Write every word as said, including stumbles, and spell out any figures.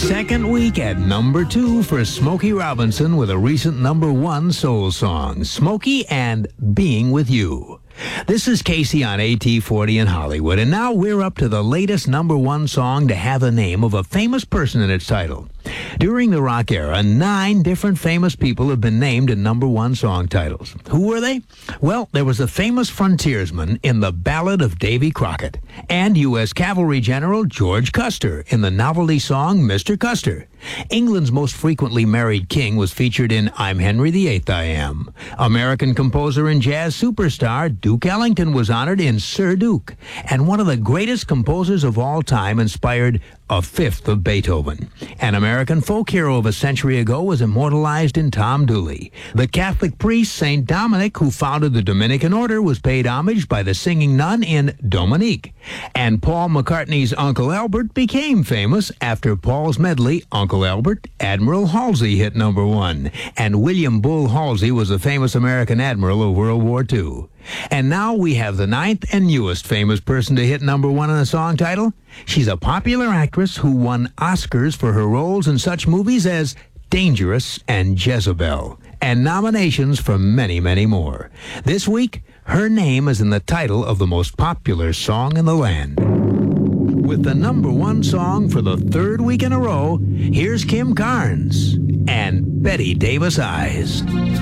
second week at number two for Smokey Robinson with a recent number one soul song, Smokey and Being With You. This is Casey on A T forty in Hollywood, and now we're up to the latest number one song to have the name of a famous person in its title. During the rock era, nine different famous people have been named in number one song titles. Who were they? Well, there was a famous frontiersman in The Ballad of Davy Crockett, and U S Cavalry General George Custer in the novelty song Mister Custer. England's most frequently married king was featured in I'm Henry the Eighth I Am. American composer and jazz superstar Duke Ellington was honored in Sir Duke. And one of the greatest composers of all time inspired a fifth of Beethoven. An American folk hero of a century ago was immortalized in Tom Dooley. The Catholic priest Saint Dominic, who founded the Dominican order, was paid homage by the singing nun in Dominique. And Paul McCartney's Uncle Albert became famous after Paul's medley, Uncle Albert, Admiral Halsey hit number one. And William Bull Halsey was a famous American admiral of World War Two. And now we have the ninth and newest famous person to hit number one in a song title. She's a popular actress who won Oscars for her roles in such movies as Dangerous and Jezebel, and nominations for many, many more. This week, her name is in the title of the most popular song in the land. With the number one song for the third week in a row, here's Kim Carnes and Betty Davis Eyes.